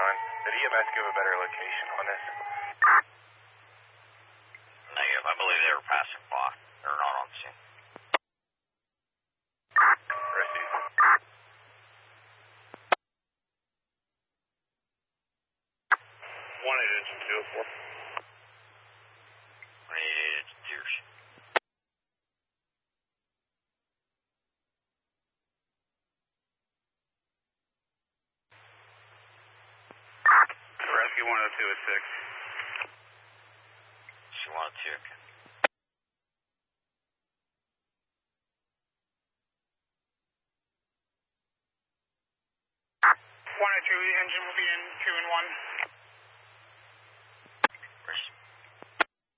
on. Did EMS give a better location on this? Negative. I believe they were passing by. They're not on the scene. Receive. 1-8 engine 204. 188 engine 2. Rescue 102 at 6. She wanted to. 102 engine will be in 2 and 1.